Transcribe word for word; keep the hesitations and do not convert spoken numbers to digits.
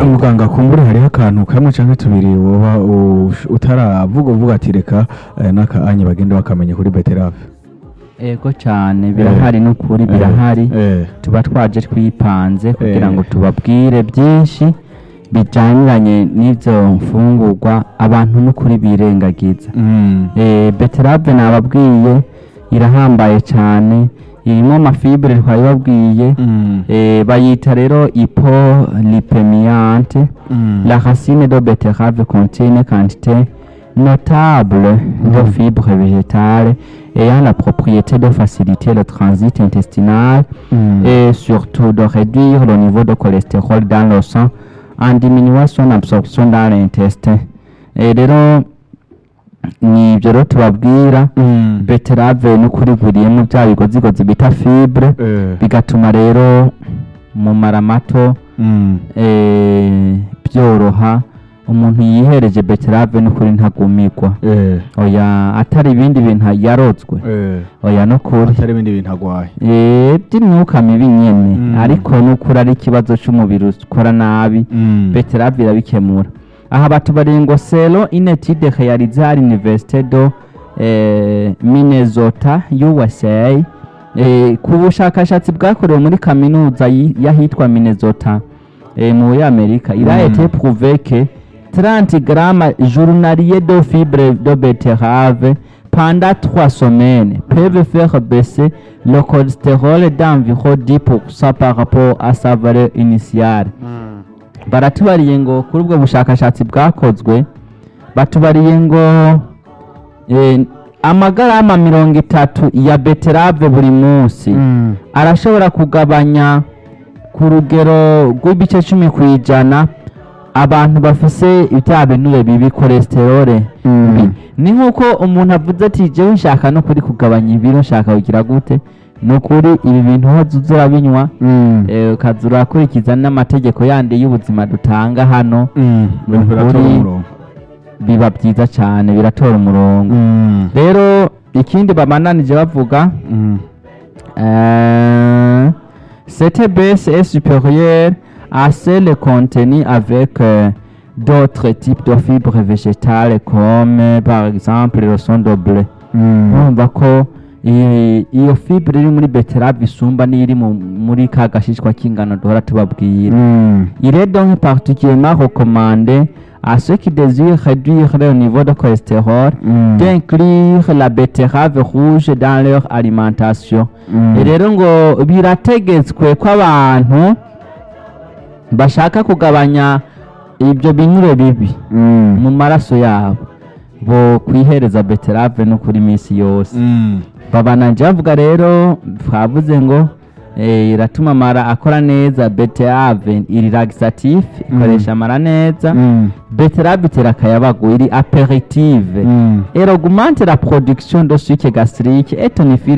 none muganga kumbure hariho akantu kamwe canke tubiri woba utaravuga uvuga ati reka naka anye bagende bakamenya kuri beterave? Ego cyane birahari n'ukuri birahari, tuba twaje twipanze kugira ngo tubabwire byinshi bijyaniranye n'ibyo mfungurwa abantu n'ukuri birengagiza. Beterave nababwiye irahambaye cyane, irimo amafibre twabibabwiye, bayita rero hypolipémiante. La racine de betterave contient une quantité notable de fibres végétales ayant la propriété de faciliter le transit intestinal et surtout de réduire le niveau de cholestérol dans le sang en diminuant son absorption dans l'intestin. Et rero ni ibyo rero tubabwira, beterave n'ukuri guriyemo bya bigozigozi bita fibre, bigatuma rero mu mara mato byoroha. Umuntu yihereje beterave n'ukuri ntagumigwa, oya atari ibindi bintu yarotswe, oya n'ukuri atari ibindi bintu agwaye, by'imyuka mibi nyene, ariko n'ukuri ari ikibazo c'umubiri ukora nabi, beterave irabikemura. Aha batubariye ngo selon une étude réalisée à l'université de Minnesota U S A, ku bushakashatsi bwakorewe muri kaminuza y'ahitwa Minnesota muri Amerika, il a été prouvé que trente grammes journaliers de fibres de betterave pendant trois semaines peuvent faire baisser le cholestérol d'environ dix pour cent par rapport à sa valeur initiale. Baratubariye ngo kuri ubwo bushakashatsi bwakozwe, batubariye ngo amagarama mirongo itatu ya beterave buri munsi arashobora kugabanya ku rugero rw'ibice cumi ku ijana abantu bafise ibya binure bibi, cholesterol mbi. Ni nkuko umuntu avuze ati jewe nshaka no kuri kugabanya ibiro, nshaka kugira gute, nukuri ibi bintu hozuzura binywa ukazura kurikiza n'amategeko yandi y'ubuzima dutanga hano, biba byiza cyane, biratora umurongo. Rero ikindi bamananije bavuga cette baisse est supérieure à celle contenue avec euh, d'autres types de fibres végétales comme euh, par exemple le son de blé. Urumva ko iyo fibre iri muri beterave isumba n'iri muri ka gashishwa k'ingano duhora tubabwira. Il est donc particulièrement recommandé à ceux qui désirent réduire le niveau de cholestérol d'inclure la betterave rouge dans leur alimentation. Rero ngo birategetswe ko abantu bashaka kugabanya ibyo binure bibi mu maraso yabo bo kwihereza beterave no kuri minsi yose. Babananje bavuga rero, twavuze ngo iratuma amara akora neza, beterave iri laxatif, ikoresha amara neza, beterave itera akayabagu, iri apéritive, elle augmente la production de sucre gastrique et tonifie